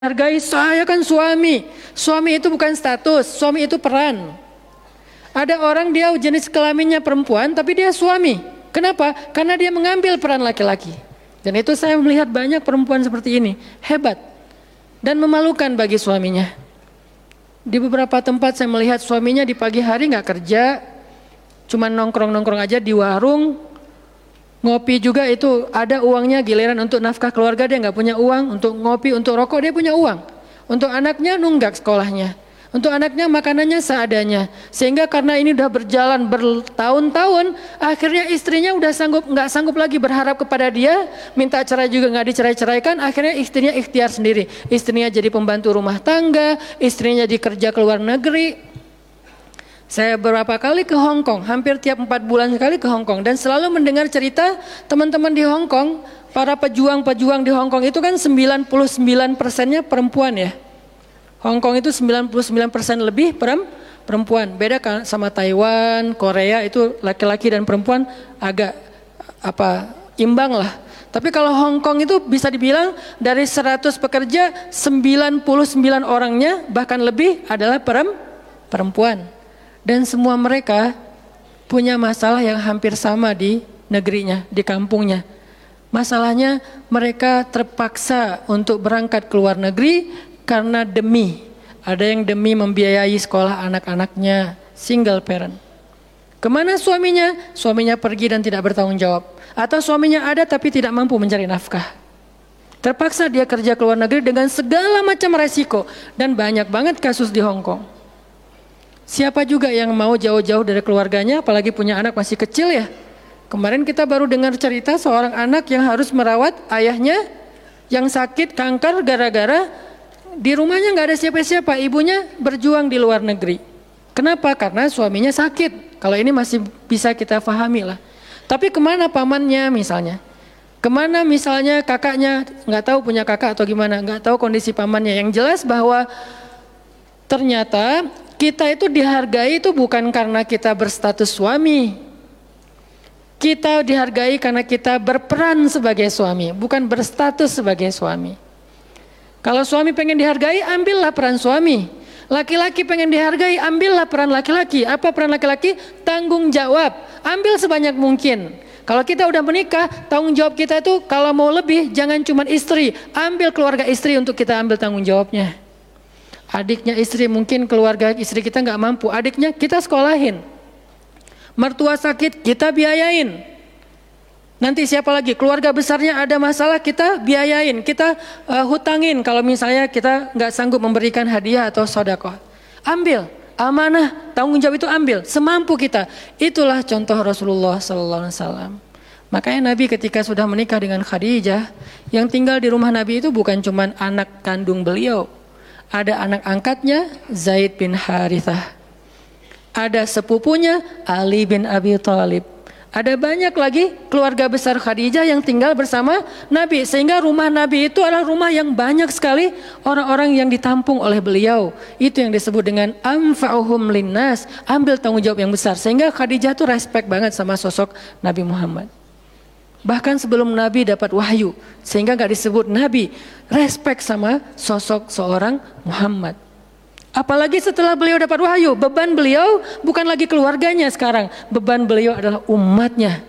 Hargai, saya kan suami. Suami itu bukan status, suami itu peran. Ada orang dia jenis kelaminnya perempuan tapi dia suami. Kenapa? Karena dia mengambil peran laki-laki. Dan itu saya melihat banyak perempuan seperti ini. Hebat. Dan memalukan bagi suaminya. Di beberapa tempat saya melihat suaminya di pagi hari gak kerja. Cuma nongkrong-nongkrong aja di warung. Ngopi juga itu ada uangnya, giliran untuk nafkah keluarga dia nggak punya uang, untuk ngopi, untuk rokok dia punya uang, untuk anaknya nunggak sekolahnya, untuk anaknya makanannya seadanya. Sehingga karena ini udah berjalan bertahun-tahun, akhirnya istrinya udah nggak sanggup lagi berharap kepada dia, minta cerai juga nggak dicerai-ceraikan, akhirnya istrinya ikhtiar sendiri. Istrinya jadi pembantu rumah tangga, istrinya jadi kerja ke luar negeri. Saya beberapa kali ke Hong Kong, hampir tiap 4 bulan sekali ke Hong Kong, dan selalu mendengar cerita teman-teman di Hong Kong, para pejuang-pejuang di Hong Kong itu kan 99%-nya perempuan ya. Hong Kong itu 99% lebih perempuan. Beda kan sama Taiwan, Korea itu laki-laki dan perempuan agak imbang lah. Tapi kalau Hong Kong itu bisa dibilang dari 100 pekerja 99 orangnya bahkan lebih adalah perempuan. Dan semua mereka punya masalah yang hampir sama di negerinya, di kampungnya. Masalahnya mereka terpaksa untuk berangkat ke luar negeri karena ada yang demi membiayai sekolah anak-anaknya, single parent. Kemana suaminya? Suaminya pergi dan tidak bertanggung jawab. Atau suaminya ada tapi tidak mampu mencari nafkah. Terpaksa dia kerja ke luar negeri dengan segala macam resiko. Dan banyak banget kasus di Hong Kong. Siapa juga yang mau jauh-jauh dari keluarganya, apalagi punya anak masih kecil ya. Kemarin kita baru dengar cerita seorang anak yang harus merawat ayahnya yang sakit kanker gara-gara di rumahnya nggak ada siapa-siapa, ibunya berjuang di luar negeri. Kenapa? Karena suaminya sakit. Kalau ini masih bisa kita pahami lah. Tapi kemana pamannya misalnya? Kemana misalnya kakaknya, nggak tahu punya kakak atau gimana, nggak tahu kondisi pamannya. Yang jelas bahwa ternyata kita itu dihargai itu bukan karena kita berstatus suami. Kita dihargai karena kita berperan sebagai suami, bukan berstatus sebagai suami. Kalau suami pengen dihargai, ambillah peran suami. Laki-laki pengen dihargai, ambillah peran laki-laki. Apa peran laki-laki? Tanggung jawab. Ambil sebanyak mungkin. Kalau kita udah menikah, tanggung jawab kita itu kalau mau lebih, jangan cuma istri. Ambil keluarga istri untuk kita ambil tanggung jawabnya. Adiknya istri, mungkin keluarga istri kita nggak mampu, adiknya kita sekolahin. Mertua sakit, kita biayain. Nanti siapa lagi? Keluarga besarnya ada masalah, kita biayain, kita hutangin. Kalau misalnya kita nggak sanggup memberikan hadiah atau sedekah, ambil amanah, tanggung jawab itu ambil semampu kita. Itulah contoh Rasulullah SAW. Makanya Nabi ketika sudah menikah dengan Khadijah, yang tinggal di rumah Nabi itu bukan cuma anak kandung beliau. Ada anak angkatnya Zaid bin Harithah. Ada sepupunya Ali bin Abi Thalib. Ada banyak lagi keluarga besar Khadijah yang tinggal bersama Nabi. Sehingga rumah Nabi itu adalah rumah yang banyak sekali orang-orang yang ditampung oleh beliau. Itu yang disebut dengan anfa'uhum linnas. Ambil tanggung jawab yang besar. Sehingga Khadijah itu respect banget sama sosok Nabi Muhammad. Bahkan sebelum Nabi dapat wahyu, sehingga gak disebut Nabi, respect sama sosok seorang Muhammad. Apalagi setelah beliau dapat wahyu, beban beliau bukan lagi keluarganya sekarang, beban beliau adalah umatnya.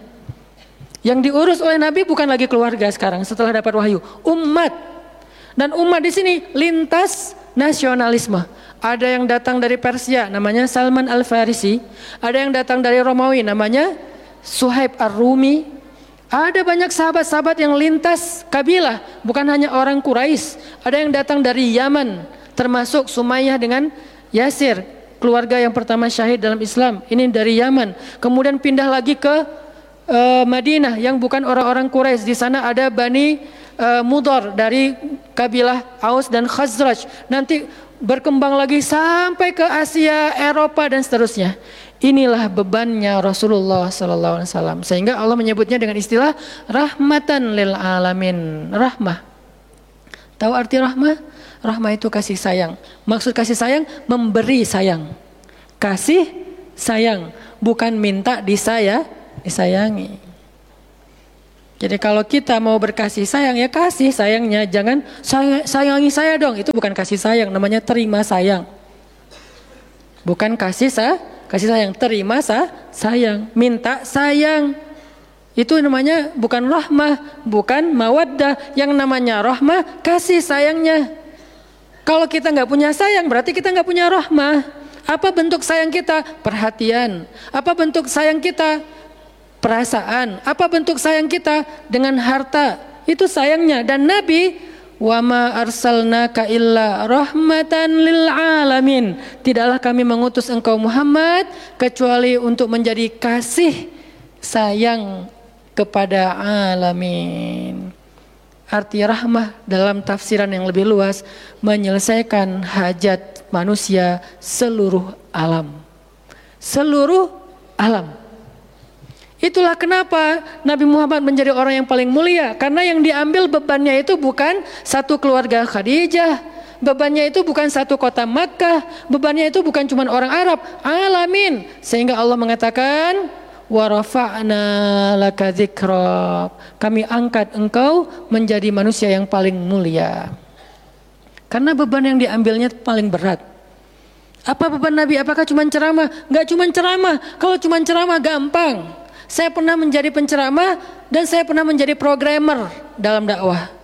Yang diurus oleh Nabi bukan lagi keluarga sekarang setelah dapat wahyu, umat. Dan umat di sini lintas nasionalisme. Ada yang datang dari Persia, namanya Salman Al-Farisi. Ada yang datang dari Romawi, namanya Suhaib Ar-Rumi. Ada banyak sahabat-sahabat yang lintas kabilah, bukan hanya orang Quraisy. Ada yang datang dari Yaman, termasuk Sumayyah dengan Yasir, keluarga yang pertama syahid dalam Islam. Ini dari Yaman. Kemudian pindah lagi ke Madinah yang bukan orang-orang Quraisy. Di sana ada Bani Mudhar dari kabilah Aus dan Khazraj. Nanti berkembang lagi sampai ke Asia, Eropa dan seterusnya. Inilah bebannya Rasulullah SAW. Sehingga Allah menyebutnya dengan istilah rahmatan lil alamin. Rahmah. Tahu arti rahmah? Rahmah itu kasih sayang. Maksud kasih sayang, memberi sayang. Kasih sayang, bukan minta disayangi. Jadi kalau kita mau berkasih sayang, ya kasih sayangnya, jangan sayangi saya dong. Itu bukan kasih sayang, namanya terima sayang. Bukan kasih sayang, terima sayang, minta sayang. Itu namanya bukan rahmah, bukan mawaddah. Yang namanya rahmah, kasih sayangnya. Kalau kita nggak punya sayang, berarti kita nggak punya rahmah. Apa bentuk sayang kita? Perhatian. Apa bentuk sayang kita? Perasaan. Apa bentuk sayang kita? Dengan harta. Itu sayangnya. Dan Nabi, wa ma arsalnaka illa rahmatan lil alamin. Tidaklah kami mengutus engkau Muhammad kecuali untuk menjadi kasih sayang kepada alamin. Arti rahmah dalam tafsiran yang lebih luas, menyelesaikan hajat manusia seluruh alam. Seluruh alam. Itulah kenapa Nabi Muhammad menjadi orang yang paling mulia. Karena yang diambil bebannya itu bukan satu keluarga Khadijah. Bebannya itu bukan satu kota Makkah. Bebannya itu bukan cuma orang Arab. Alamin. Sehingga Allah mengatakan, wa rafa'na laka dzikrak. Kami angkat engkau menjadi manusia yang paling mulia. Karena beban yang diambilnya paling berat. Apa beban Nabi? Apakah cuma ceramah? Enggak cuma ceramah. Kalau cuma ceramah gampang. Saya pernah menjadi penceramah dan saya pernah menjadi programmer dalam dakwah.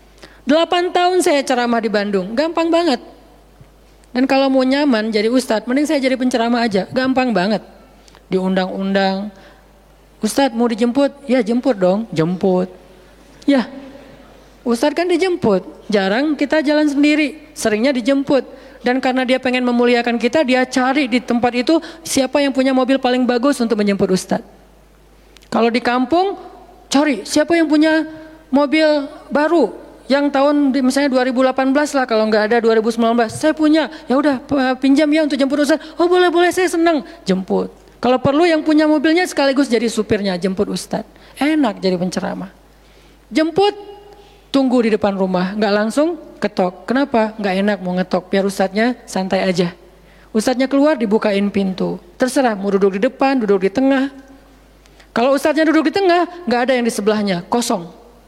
8 tahun saya ceramah di Bandung. Gampang banget. Dan kalau mau nyaman jadi ustadz, mending saya jadi penceramah aja. Gampang banget. Diundang-undang, Ustadz mau dijemput? Ya jemput dong, jemput. Ya, Ustadz kan dijemput. Jarang kita jalan sendiri, seringnya dijemput. Dan karena dia pengen memuliakan kita, dia cari di tempat itu siapa yang punya mobil paling bagus untuk menjemput Ustadz. Kalau di kampung, cari siapa yang punya mobil baru. Yang tahun misalnya 2018 lah, kalau nggak ada 2019. Saya punya, ya udah pinjam ya untuk jemput Ustadz. Oh boleh, saya senang, jemput. Kalau perlu yang punya mobilnya sekaligus jadi supirnya, jemput Ustadz. Enak jadi penceramah. Jemput, tunggu di depan rumah, nggak langsung ketok. Kenapa? Nggak enak mau ngetok, biar Ustadznya santai aja. Ustadznya keluar, dibukain pintu. Terserah mau duduk di depan, duduk di tengah. Kalau Ustadznya duduk di tengah, nggak ada yang di sebelahnya, kosong.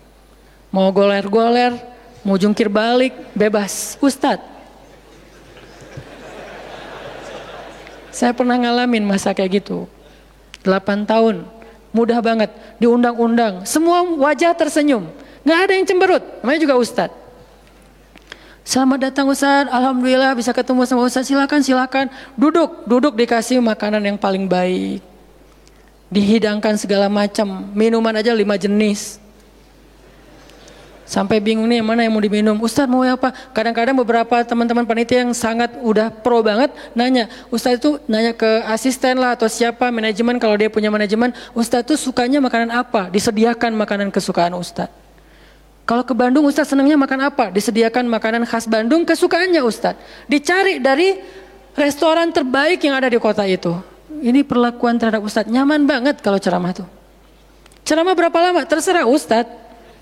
Mau goler-goler, mau jungkir balik, bebas. Ustadz. Saya pernah ngalamin masa kayak gitu. 8 tahun, mudah banget, diundang-undang, semua wajah tersenyum, nggak ada yang cemberut, namanya juga Ustadz. Selamat datang Ustadz, alhamdulillah bisa ketemu sama Ustadz, silakan, duduk dikasih makanan yang paling baik, dihidangkan segala macam, minuman aja 5 jenis. Sampai bingung nih mana yang mau diminum. Ustadz mau apa? Kadang-kadang beberapa teman-teman panitia yang sangat udah pro banget nanya. Ustadz itu nanya ke asisten lah atau siapa manajemen, kalau dia punya manajemen. Ustadz itu sukanya makanan apa? Disediakan makanan kesukaan Ustadz. Kalau ke Bandung Ustadz senangnya makan apa? Disediakan makanan khas Bandung kesukaannya Ustadz. Dicari dari restoran terbaik yang ada di kota itu. Ini perlakuan terhadap Ustadz. Nyaman banget kalau ceramah tuh. Ceramah berapa lama? Terserah Ustadz.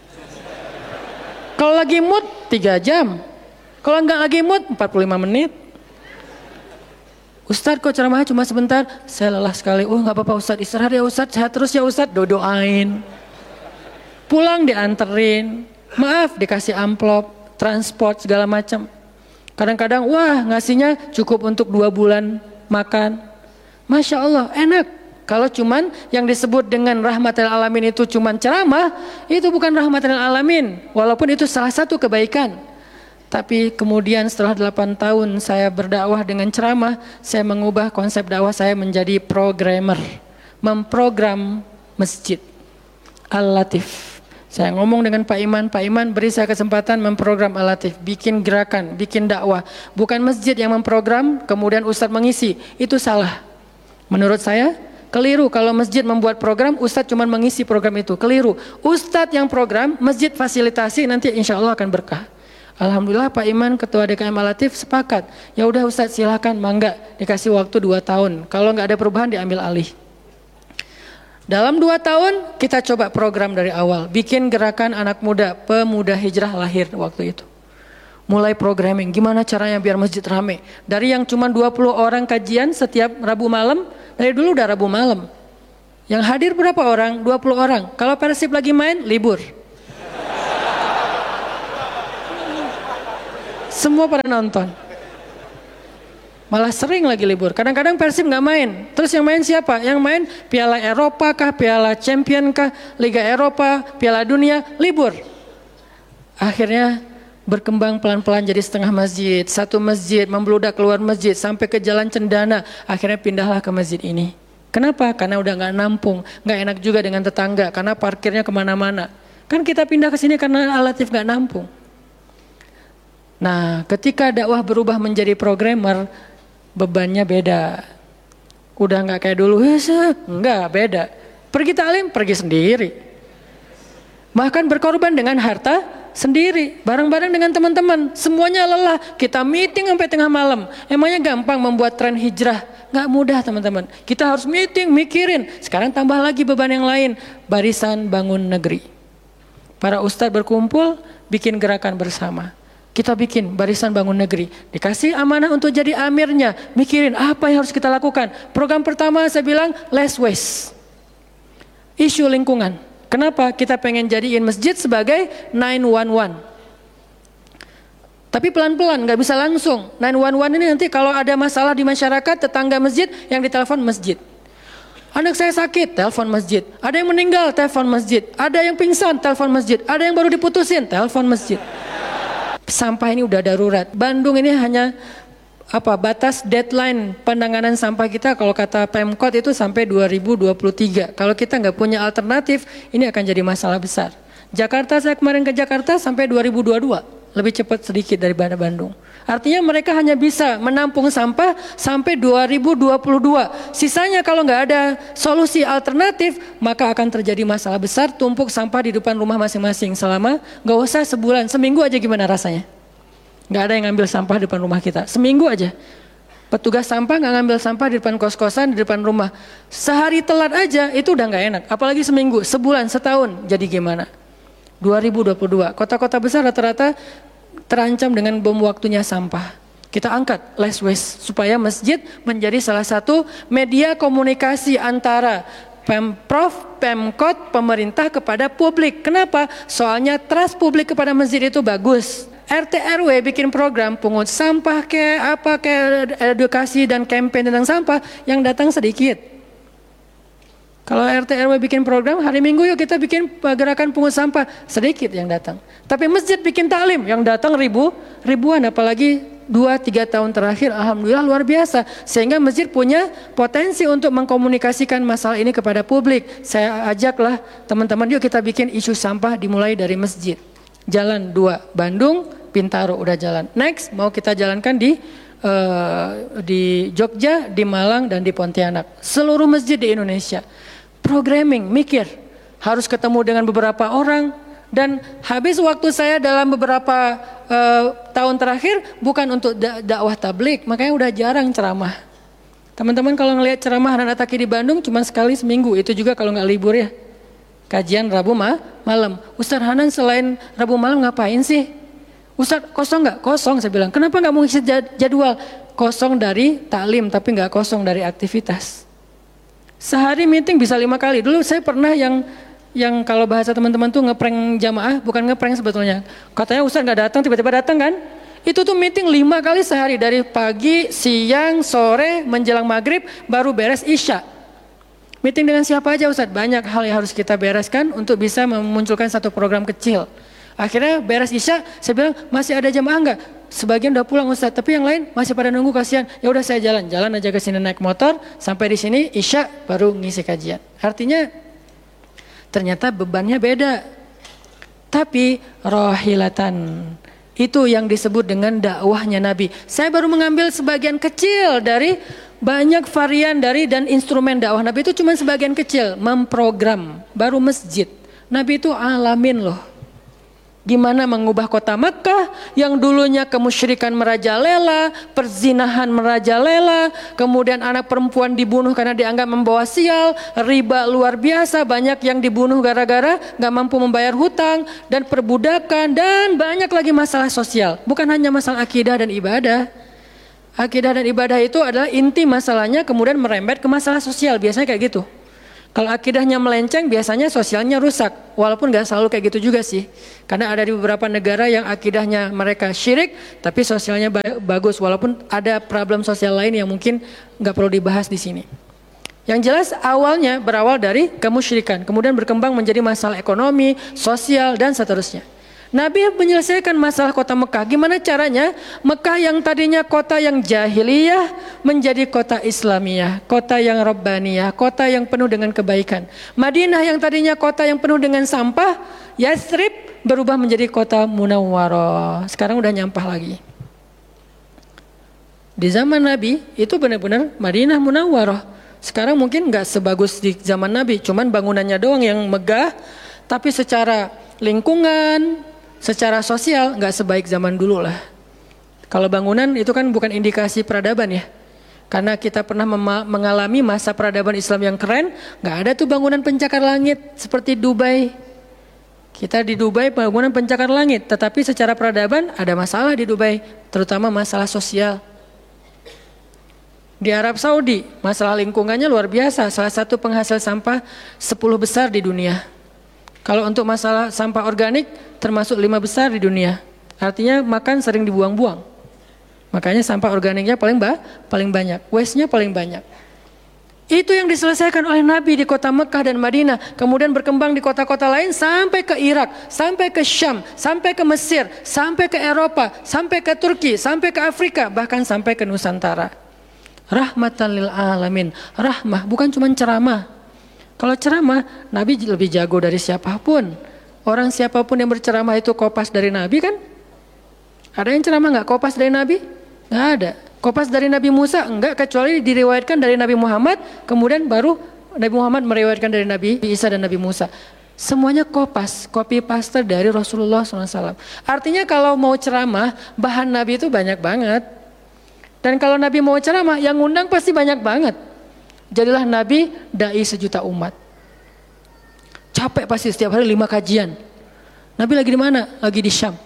Kalau lagi mood 3 jam. Kalau enggak lagi mood 45 menit. Ustadz kok ceramahnya cuma sebentar? Saya lelah sekali. Oh enggak apa-apa Ustadz, istirahat ya Ustadz, sehat terus ya Ustadz. Doain. Pulang dianterin. Maaf dikasih amplop, transport segala macam. Kadang-kadang wah ngasihnya cukup untuk 2 bulan makan. Masya Allah enak. Kalau cuman yang disebut dengan rahmatil alamin itu cuman ceramah, itu bukan rahmatil alamin. Walaupun itu salah satu kebaikan. Tapi kemudian setelah 8 tahun saya berdakwah dengan ceramah, saya mengubah konsep dakwah saya menjadi programmer. Memprogram masjid. Al-Latif. Saya ngomong dengan Pak Iman beri saya kesempatan memprogram Al-Latif. Bikin gerakan, bikin dakwah. Bukan masjid yang memprogram, kemudian Ustadz mengisi. Itu salah. Menurut saya, keliru kalau masjid membuat program, Ustadz cuma mengisi program itu. Keliru. Ustadz yang program, masjid fasilitasi, nanti insya Allah akan berkah. Alhamdulillah Pak Iman, Ketua DKM Al-Latif sepakat. Ya udah Ustadz silakan, mangga dikasih waktu 2 tahun. Kalau nggak ada perubahan diambil alih. Dalam 2 tahun kita coba program dari awal. Bikin gerakan anak muda, pemuda hijrah lahir waktu itu. Mulai programming, gimana caranya biar masjid rame. Dari yang cuma 20 orang kajian setiap Rabu malam, dari dulu udah Rabu malam. Yang hadir berapa orang? 20 orang. Kalau Persib lagi main, libur. Semua pada nonton. Malah sering lagi libur. Kadang-kadang Persib nggak main. Terus yang main siapa? Yang main Piala Eropa kah, Piala Champion kah, Liga Eropa, Piala Dunia, libur. Akhirnya berkembang pelan-pelan jadi setengah masjid. Satu masjid membludak keluar masjid sampai ke Jalan Cendana. Akhirnya pindahlah ke masjid ini. Kenapa? Karena udah nggak nampung. Nggak enak juga dengan tetangga karena parkirnya kemana-mana. Kan kita pindah ke sini karena relatif nggak nampung. Nah, ketika dakwah berubah menjadi programmer, bebannya beda. Udah nggak kayak dulu, enggak, beda. Pergi taklim, pergi sendiri. Bahkan berkorban dengan harta sendiri, bareng-bareng dengan teman-teman. Semuanya lelah, kita meeting sampai tengah malam. Emangnya gampang membuat tren hijrah? Nggak mudah teman-teman. Kita harus meeting, mikirin. Sekarang tambah lagi beban yang lain, Barisan Bangun Negeri. Para ustadz berkumpul, bikin gerakan bersama. Kita bikin Barisan Bangun Negeri, dikasih amanah untuk jadi amirnya, mikirin apa yang harus kita lakukan. Program pertama saya bilang less waste, isu lingkungan. Kenapa? Kita pengen jadiin masjid sebagai 911. Tapi pelan-pelan, nggak bisa langsung. 911 ini nanti kalau ada masalah di masyarakat, tetangga masjid yang ditelepon masjid. Anak saya sakit, telepon masjid. Ada yang meninggal, telepon masjid. Ada yang pingsan, telepon masjid. Ada yang baru diputusin, telepon masjid. Sampah ini udah darurat. Bandung ini hanya batas deadline penanganan sampah kita kalau kata Pemkot itu sampai 2023. Kalau kita nggak punya alternatif, ini akan jadi masalah besar. Jakarta, saya kemarin ke Jakarta sampai 2022, lebih cepat sedikit daripada Bandung. Artinya mereka hanya bisa menampung sampah sampai 2022. Sisanya kalau nggak ada solusi alternatif, maka akan terjadi masalah besar, tumpuk sampah di depan rumah masing-masing selama nggak usah sebulan, seminggu aja gimana rasanya? Nggak ada yang ngambil sampah di depan rumah kita, seminggu aja. Petugas sampah nggak ngambil sampah di depan kos-kosan, di depan rumah. Sehari telat aja itu udah nggak enak, apalagi seminggu, sebulan, setahun, jadi gimana? 2022, kota-kota besar rata-rata terancam dengan bom waktunya sampah. Kita angkat less waste supaya masjid menjadi salah satu media komunikasi antara Pemprov, Pemkot, pemerintah kepada publik. Kenapa? Soalnya trust publik kepada masjid itu bagus. RT RW bikin program pungut sampah edukasi dan campaign tentang sampah, yang datang sedikit. Kalau RT RW bikin program, hari Minggu yuk kita bikin gerakan pungut sampah, sedikit yang datang. Tapi masjid bikin taklim, yang datang ribuan, apalagi 2-3 tahun terakhir, alhamdulillah luar biasa. Sehingga masjid punya potensi untuk mengkomunikasikan masalah ini kepada publik. Saya ajaklah teman-teman, yuk kita bikin isu sampah dimulai dari masjid. Jalan 2, Bandung, Bintaro udah jalan. Next mau kita jalankan di Jogja, di Malang, dan di Pontianak. Seluruh masjid di Indonesia. Programming, mikir, harus ketemu dengan beberapa orang, dan habis waktu saya dalam beberapa tahun terakhir bukan untuk dakwah tablik, makanya udah jarang ceramah. Teman-teman kalau ngelihat ceramah Hanan Attaqi di Bandung cuma sekali seminggu, itu juga kalau nggak libur ya. Kajian Rabu malam. Ustaz Hanan selain Rabu malam ngapain sih? Ustaz kosong nggak? Kosong, saya bilang. Kenapa nggak mau ngisi jadwal? Kosong dari taklim tapi nggak kosong dari aktivitas. Sehari meeting bisa 5 kali. Dulu saya pernah yang kalau bahasa teman-teman tuh ngeprank jamaah, bukan ngeprank sebetulnya. Katanya Ustaz nggak datang, tiba-tiba datang kan? Itu tuh meeting 5 kali sehari, dari pagi, siang, sore, menjelang maghrib, baru beres isya. Meeting dengan siapa aja Ustaz? Banyak hal yang harus kita bereskan untuk bisa memunculkan satu program kecil. Akhirnya beres isya, saya bilang masih ada jamaah enggak? Sebagian udah pulang Ustaz, tapi yang lain masih pada nunggu, kasihan. Ya udah saya jalan aja ke sini naik motor, sampai di sini isya baru ngisi kajian. Artinya ternyata bebannya beda. Tapi rohilatan itu yang disebut dengan dakwahnya Nabi. Saya baru mengambil sebagian kecil dari banyak varian dari dan instrumen dakwah Nabi, itu cuma sebagian kecil, memprogram. Baru masjid. Nabi itu alamin loh. Gimana mengubah kota Makkah yang dulunya kemusyrikan merajalela, perzinahan merajalela, kemudian anak perempuan dibunuh karena dianggap membawa sial, riba luar biasa, banyak yang dibunuh gara-gara gak mampu membayar hutang, dan perbudakan, dan banyak lagi masalah sosial. Bukan hanya masalah akidah dan ibadah. Akidah dan ibadah itu adalah inti masalahnya, kemudian merembet ke masalah sosial, biasanya kayak gitu. Kalau akidahnya melenceng biasanya sosialnya rusak. Walaupun gak selalu kayak gitu juga sih. Karena ada di beberapa negara yang akidahnya mereka syirik tapi sosialnya bagus. Walaupun ada problem sosial lain yang mungkin gak perlu dibahas di sini. Yang jelas awalnya berawal dari kemusyrikan. Kemudian berkembang menjadi masalah ekonomi, sosial dan seterusnya. Nabi menyelesaikan masalah kota Mekah. Gimana caranya? Mekah yang tadinya kota yang jahiliyah menjadi kota Islamiyah, kota yang Rabbaniyah, kota yang penuh dengan kebaikan. Madinah yang tadinya kota yang penuh dengan sampah, Yathrib berubah menjadi kota Munawwarah. Sekarang udah nyampah lagi. Di zaman Nabi itu benar-benar Madinah Munawwarah. Sekarang mungkin nggak sebagus di zaman Nabi, cuman bangunannya doang yang megah, tapi secara lingkungan, secara sosial nggak sebaik zaman dulu lah. Kalau bangunan itu kan bukan indikasi peradaban ya. Karena kita pernah mengalami masa peradaban Islam yang keren, nggak ada tuh bangunan pencakar langit seperti Dubai. Kita di Dubai bangunan pencakar langit, tetapi secara peradaban ada masalah di Dubai, terutama masalah sosial. Di Arab Saudi, masalah lingkungannya luar biasa, salah satu penghasil sampah 10 besar di dunia. Kalau untuk masalah sampah organik termasuk 5 besar di dunia. Artinya makan sering dibuang-buang. Makanya sampah organiknya paling banyak, waste-nya paling banyak. Itu yang diselesaikan oleh Nabi di kota Mekah dan Madinah. Kemudian berkembang di kota-kota lain sampai ke Irak, sampai ke Syam, sampai ke Mesir, sampai ke Eropa, sampai ke Turki, sampai ke Afrika, bahkan sampai ke Nusantara. Rahmatan lil alamin. Rahmah bukan cuma ceramah. Kalau ceramah, Nabi lebih jago dari siapapun. Orang siapapun yang berceramah itu kopas dari Nabi kan? Ada yang ceramah nggak kopas dari Nabi? Nggak ada. Kopas dari Nabi Musa? Enggak, kecuali diriwayatkan dari Nabi Muhammad, kemudian baru Nabi Muhammad meriwayatkan dari Nabi Isa dan Nabi Musa. Semuanya kopas, copy paste dari Rasulullah SAW. Artinya kalau mau ceramah, bahan Nabi itu banyak banget. Dan kalau Nabi mau ceramah, yang ngundang pasti banyak banget. Jadilah Nabi dai sejuta umat. Capek pasti setiap hari 5 kajian. Nabi lagi di mana? Lagi di Syam.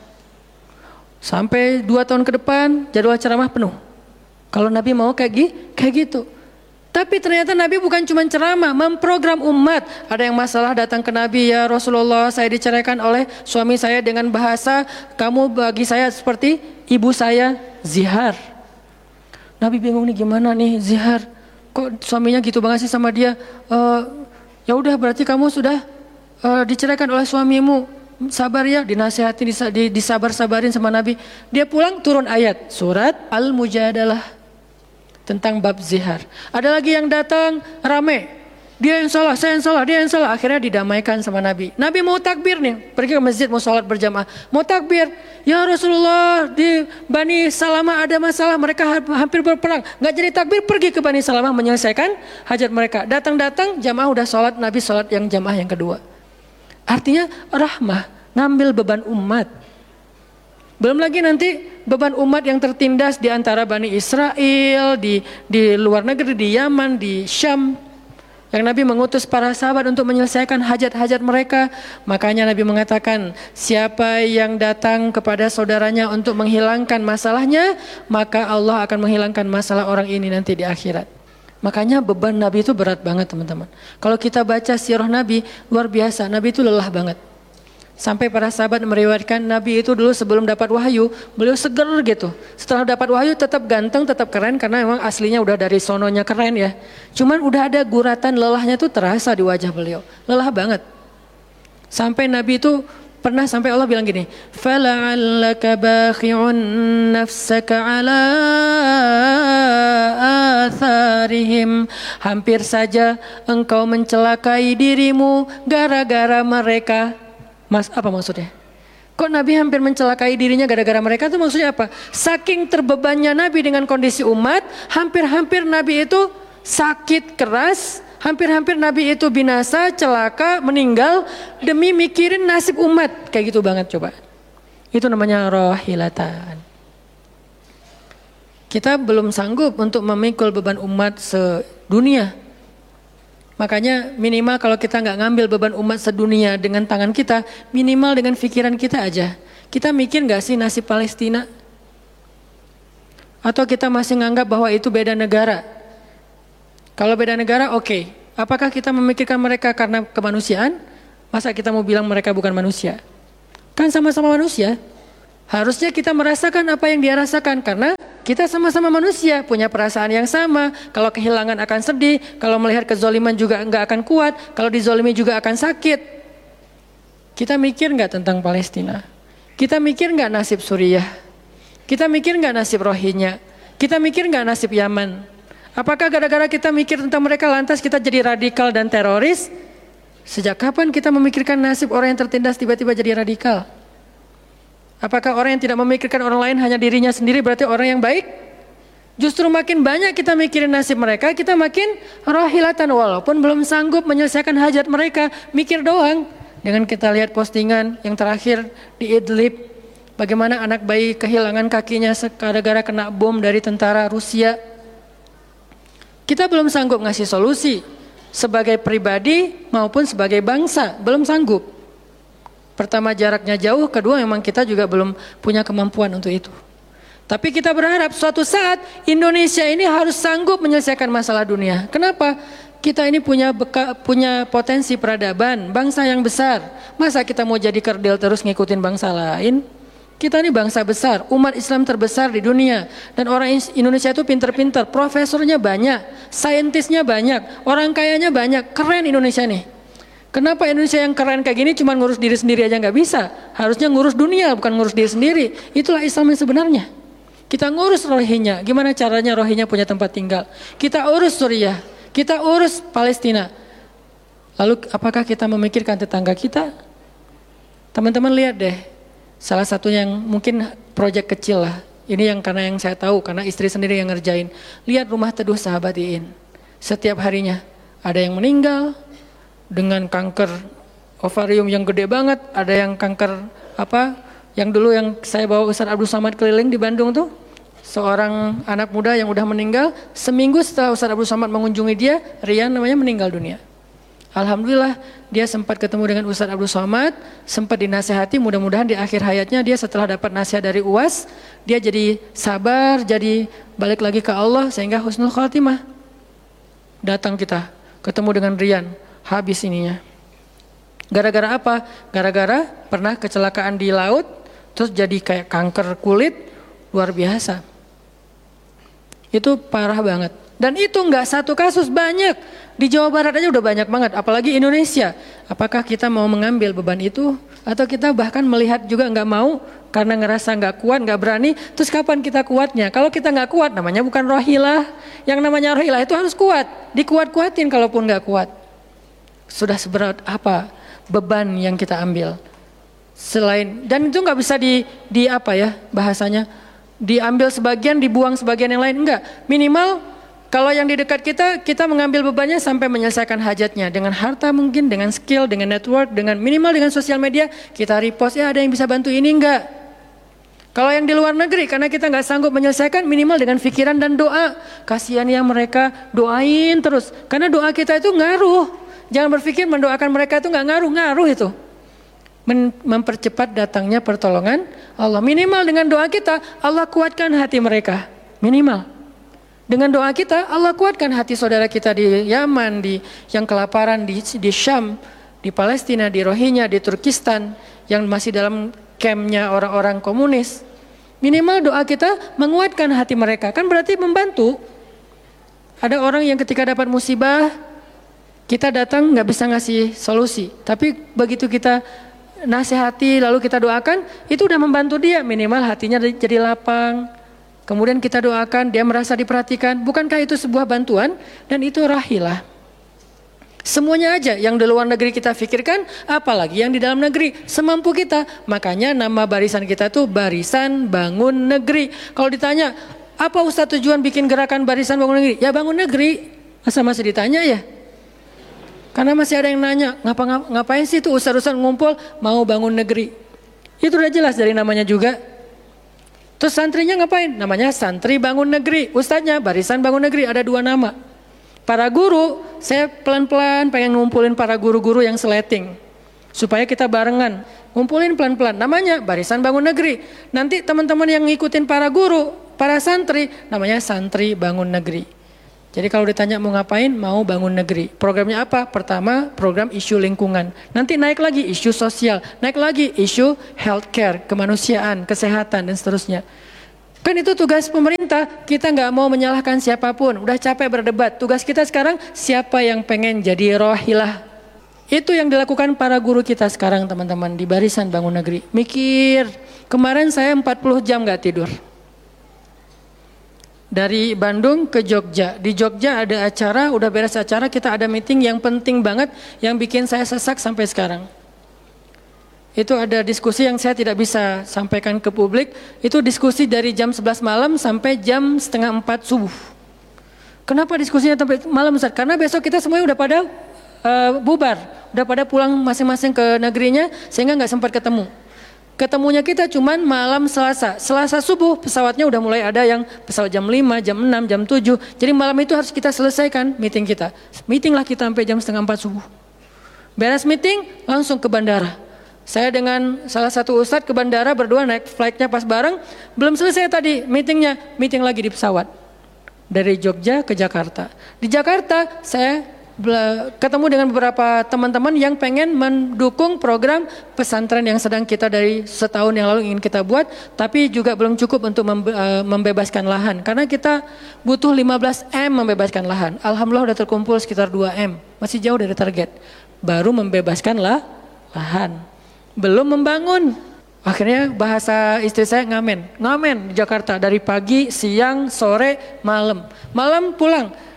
Sampai 2 tahun ke depan jadwal ceramah penuh. Kalau Nabi mau kayak gitu. Tapi ternyata Nabi bukan cuma ceramah, memprogram umat. Ada yang masalah datang ke Nabi, ya Rasulullah, saya diceraikan oleh suami saya dengan bahasa, kamu bagi saya seperti ibu saya, zihar. Nabi bingung nih, gimana nih zihar? Kok suaminya gitu banget sih sama dia? Ya udah, berarti kamu sudah diceraikan oleh suamimu. Sabar ya, dinasihati, disabar-sabarin sama Nabi. Dia pulang turun ayat surat Al-Mujadalah tentang bab zihar. Ada lagi yang datang rame, dia yang salah, saya yang salah, dia yang salah. Akhirnya didamaikan sama Nabi. Nabi mau takbir nih, pergi ke masjid mau sholat berjamaah, mau takbir. Ya Rasulullah, di Bani Salamah ada masalah, mereka hampir berperang, nggak jadi takbir, pergi ke Bani Salamah menyelesaikan hajat mereka. Datang-datang jamaah udah sholat, Nabi sholat yang jamaah yang kedua. Artinya rahmah, ngambil beban umat. Belum lagi nanti beban umat yang tertindas di antara Bani Israel, di luar negeri, di Yaman, di Syam. Yang Nabi mengutus para sahabat untuk menyelesaikan hajat-hajat mereka. Makanya Nabi mengatakan, siapa yang datang kepada saudaranya untuk menghilangkan masalahnya, maka Allah akan menghilangkan masalah orang ini nanti di akhirat. Makanya beban Nabi itu berat banget teman-teman. Kalau kita baca sirah Nabi, luar biasa, Nabi itu lelah banget. Sampai para sahabat meriwayatkan Nabi itu dulu sebelum dapat wahyu, beliau seger gitu. Setelah dapat wahyu tetap ganteng, tetap keren, karena memang aslinya udah dari sononya keren ya. Cuman udah ada guratan lelahnya tuh terasa di wajah beliau. Lelah banget. Sampai Nabi itu pernah sampai Allah bilang gini, "Fala'allaka bakhi'un nafsaka 'ala atharihim." Hampir saja engkau mencelakai dirimu gara-gara mereka. Mas, apa maksudnya? Kok Nabi hampir mencelakai dirinya gara-gara mereka, itu maksudnya apa? Saking terbebannya Nabi dengan kondisi umat, hampir-hampir Nabi itu sakit keras, hampir-hampir Nabi itu binasa, celaka, meninggal demi mikirin nasib umat. Kayak gitu banget coba. Itu namanya rohilatan. Kita belum sanggup untuk memikul beban umat sedunia. Makanya minimal kalau kita nggak ngambil beban umat sedunia dengan tangan kita, minimal dengan pikiran kita aja. Kita mikir nggak sih nasib Palestina? Atau kita masih nganggap bahwa itu beda negara? Kalau beda negara oke, Apakah kita memikirkan mereka karena kemanusiaan? Masa kita mau bilang mereka bukan manusia? Kan sama-sama manusia. Harusnya kita merasakan apa yang dia rasakan karena kita sama-sama manusia, punya perasaan yang sama. Kalau kehilangan akan sedih, kalau melihat kezoliman juga nggak akan kuat, kalau dizolimi juga akan sakit. Kita mikir nggak tentang Palestina? Kita mikir nggak nasib Suriah? Kita mikir nggak nasib Rohingya? Kita mikir nggak nasib Yaman? Apakah gara-gara kita mikir tentang mereka lantas kita jadi radikal dan teroris? Sejak kapan kita memikirkan nasib orang yang tertindas tiba-tiba jadi radikal? Apakah orang yang tidak memikirkan orang lain hanya dirinya sendiri berarti orang yang baik? Justru makin banyak kita mikirin nasib mereka, kita makin rohilatan walaupun belum sanggup menyelesaikan hajat mereka, mikir doang. Dengan kita lihat postingan yang terakhir di Idlib, bagaimana anak bayi kehilangan kakinya gara-gara kena bom dari tentara Rusia. Kita belum sanggup ngasih solusi sebagai pribadi maupun sebagai bangsa, belum sanggup. Pertama jaraknya jauh, kedua memang kita juga belum punya kemampuan untuk itu. Tapi kita berharap suatu saat Indonesia ini harus sanggup menyelesaikan masalah dunia. Kenapa? Kita ini punya potensi peradaban, bangsa yang besar. Masa kita mau jadi kerdil terus ngikutin bangsa lain? Kita ini bangsa besar, umat Islam terbesar di dunia. Dan orang Indonesia itu pinter-pinter, profesornya banyak, saintisnya banyak, orang kayanya banyak, keren Indonesia nih. Kenapa Indonesia yang keren kayak gini cuma ngurus diri sendiri aja nggak bisa? Harusnya ngurus dunia bukan ngurus diri sendiri. Itulah Islam yang sebenarnya. Kita ngurus Rohingya, gimana caranya Rohingya punya tempat tinggal? Kita urus Suriah, kita urus Palestina. Lalu apakah kita memikirkan tetangga kita? Teman-teman lihat deh, salah satu yang mungkin proyek kecil lah. Ini yang karena yang saya tahu, karena istri sendiri yang ngerjain. Lihat rumah teduh Sahabat Iin. Setiap harinya ada yang meninggal dengan kanker ovarium yang gede banget, ada yang kanker yang dulu yang saya bawa Ustaz Abdul Somad keliling di Bandung tuh, seorang anak muda yang udah meninggal, seminggu setelah Ustaz Abdul Somad mengunjungi dia, Rian namanya, meninggal dunia. Alhamdulillah dia sempat ketemu dengan Ustaz Abdul Somad, sempat dinasehati, mudah-mudahan di akhir hayatnya dia setelah dapat nasihat dari UAS, dia jadi sabar, jadi balik lagi ke Allah sehingga husnul khatimah. Datang kita ketemu dengan Rian, habis ininya. Gara-gara apa? Gara-gara pernah kecelakaan di laut, terus jadi kayak kanker kulit, luar biasa. Itu parah banget. Dan itu nggak satu kasus, banyak. Di Jawa Barat aja udah banyak banget, apalagi Indonesia. Apakah kita mau mengambil beban itu? Atau kita bahkan melihat juga nggak mau, karena ngerasa nggak kuat, nggak berani. Terus kapan kita kuatnya? Kalau kita nggak kuat, namanya bukan rohilah. Yang namanya rohilah itu harus kuat. Dikuat-kuatin kalaupun nggak kuat. Sudah seberat apa beban yang kita ambil selain, dan itu nggak bisa bahasanya diambil sebagian dibuang sebagian yang lain, enggak. Minimal kalau yang di dekat kita mengambil bebannya sampai menyelesaikan hajatnya dengan harta, mungkin dengan skill, dengan network, dengan minimal dengan sosial media kita repost, ya ada yang bisa bantu ini, enggak. Kalau yang di luar negeri karena kita nggak sanggup menyelesaikan, minimal dengan pikiran dan doa. Kasihan ya mereka, doain terus karena doa kita itu ngaruh. Jangan berpikir mendoakan mereka itu nggak ngaruh itu. Mempercepat datangnya pertolongan Allah. Minimal dengan doa kita, Allah kuatkan hati mereka. Minimal. Dengan doa kita, Allah kuatkan hati saudara kita di Yaman, yang kelaparan di Syam, di Palestina, di Rohingya, di Turkistan, yang masih dalam campnya orang-orang komunis. Minimal doa kita menguatkan hati mereka. Kan berarti membantu. Ada orang yang ketika dapat musibah, kita datang nggak bisa ngasih solusi, tapi begitu kita nasihati lalu kita doakan, itu udah membantu dia, minimal hatinya jadi lapang. Kemudian kita doakan, dia merasa diperhatikan. Bukankah itu sebuah bantuan? Dan itu rahilah. Semuanya aja yang di luar negeri kita pikirkan, apalagi yang di dalam negeri, semampu kita. Makanya nama barisan kita tuh Barisan Bangun Negeri. Kalau ditanya, apa Ustaz tujuan bikin gerakan Barisan Bangun Negeri? Ya bangun negeri. Masa masih ditanya ya? Karena masih ada yang nanya, ngapain sih itu ustaz-ustaz ngumpul mau bangun negeri? Itu udah jelas dari namanya juga. Terus santrinya ngapain? Namanya Santri Bangun Negeri. Ustaznya Barisan Bangun Negeri, ada 2 nama. Para guru, saya pelan-pelan pengen ngumpulin para guru-guru yang seleting. Supaya kita barengan, ngumpulin pelan-pelan. Namanya Barisan Bangun Negeri. Nanti teman-teman yang ngikutin para guru, para santri, namanya Santri Bangun Negeri. Jadi kalau ditanya mau ngapain, mau bangun negeri. Programnya apa? Pertama, program isu lingkungan. Nanti naik lagi isu sosial, naik lagi isu healthcare, kemanusiaan, kesehatan, dan seterusnya. Kan itu tugas pemerintah, kita nggak mau menyalahkan siapapun, udah capek berdebat. Tugas kita sekarang, siapa yang pengen jadi rohilah? Itu yang dilakukan para guru kita sekarang teman-teman, di barisan bangun negeri. Mikir, kemarin saya 40 jam nggak tidur. Dari Bandung ke Jogja. Di Jogja ada acara, udah beres acara, kita ada meeting yang penting banget, yang bikin saya sesak sampai sekarang. Itu ada diskusi yang saya tidak bisa sampaikan ke publik. Itu diskusi dari jam 11 malam sampai jam setengah 4 subuh. Kenapa diskusinya sampai malam, Ustaz? Karena besok kita semuanya udah pada bubar, udah pada pulang masing-masing ke negerinya, sehingga nggak sempat ketemu. Ketemunya kita cuman malam Selasa. Selasa subuh pesawatnya udah mulai ada yang pesawat jam 5, jam 6, jam 7. Jadi malam itu harus kita selesaikan meeting kita. Meeting lah kita sampai jam setengah 4 subuh. Beres meeting langsung ke bandara. Saya dengan salah satu ustadz ke bandara berdua, naik flightnya pas bareng. Belum selesai tadi meetingnya, meeting lagi di pesawat. Dari Jogja ke Jakarta. Di Jakarta saya ketemu dengan beberapa teman-teman yang pengen mendukung program pesantren yang sedang kita dari setahun yang lalu ingin kita buat, tapi juga belum cukup untuk membebaskan lahan, karena kita butuh 15 M membebaskan lahan. Alhamdulillah udah terkumpul sekitar 2 M, masih jauh dari target. Baru membebaskan lahan, belum membangun. Akhirnya bahasa istri saya ngamen di Jakarta dari pagi, siang, sore, malam pulang.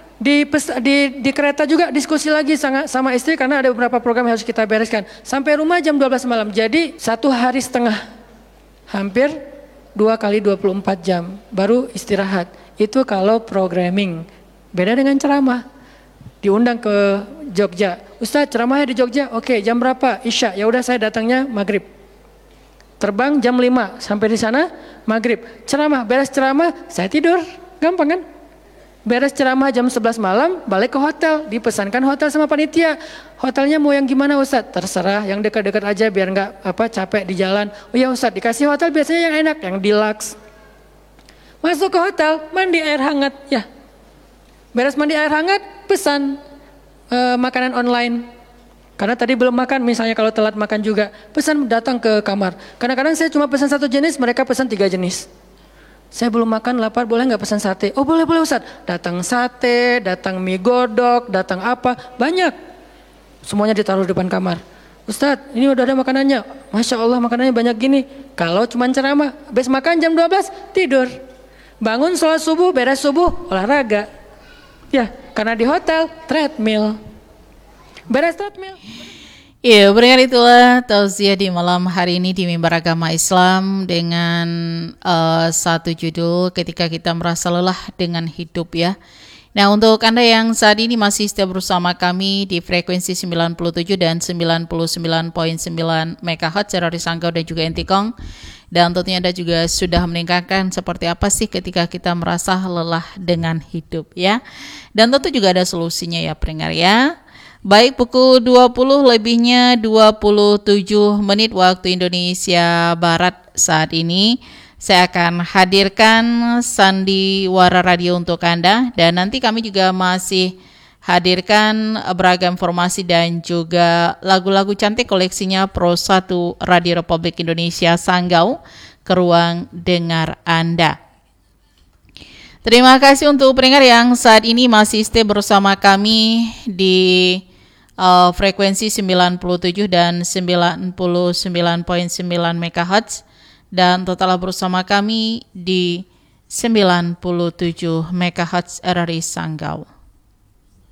Di kereta juga diskusi lagi sama istri karena ada beberapa program yang harus kita bereskan. Sampai rumah jam 12 malam. Jadi 1 hari setengah. Hampir 2 kali 24 jam baru istirahat. Itu kalau programming. Beda dengan ceramah. Diundang ke Jogja. Ustaz, ceramahnya di Jogja. Oke, jam berapa? Isya. Ya udah, saya datangnya maghrib. Terbang jam 5 sampai di sana maghrib. Ceramah, beres ceramah saya tidur. Gampang kan? Beres ceramah jam 11 malam, balik ke hotel, dipesankan hotel sama panitia. Hotelnya mau yang gimana Ustaz? Terserah, yang dekat-dekat aja biar nggak capek di jalan. Oh ya Ustaz, dikasih hotel biasanya yang enak, yang deluxe. Masuk ke hotel, mandi air hangat, ya. Beres mandi air hangat, pesan makanan online. Karena tadi belum makan, misalnya kalau telat makan juga, pesan datang ke kamar. Kadang-kadang saya cuma pesan 1 jenis, mereka pesan 3 jenis. Saya belum makan, lapar, boleh nggak pesan sate? Oh boleh Ustaz. Datang sate, datang mie godok, datang apa, banyak. Semuanya ditaruh di depan kamar. Ustaz, ini udah ada makanannya. Masya Allah makanannya banyak gini. Kalau cuma ceramah, habis makan jam 12, tidur. Bangun sholat subuh, beres subuh, olahraga. Ya, karena di hotel, treadmill. Beres treadmill. Iya, berikan itulah tausiah di malam hari ini di Mimbar Agama Islam dengan satu judul ketika kita merasa lelah dengan hidup ya. Nah, untuk Anda yang saat ini masih setia bersama kami di frekuensi 97 dan 99.9 MHz dari Sanggau dan juga Entikong. Dan tentunya Anda juga sudah meningkatkan seperti apa sih ketika kita merasa lelah dengan hidup ya. Dan tentu juga ada solusinya ya pendengar ya. Baik, pukul 20 lebihnya 27 menit waktu Indonesia Barat saat ini. Saya akan hadirkan Sandiwara Radio untuk Anda. Dan nanti kami juga masih hadirkan beragam informasi dan juga lagu-lagu cantik koleksinya Pro 1 Radio Republik Indonesia Sanggau ke ruang dengar Anda. Terima kasih untuk pendengar yang saat ini masih stay bersama kami di frekuensi 97 dan 99.9 MHz dan total bersama kami di 97 MHz RRI Sanggau.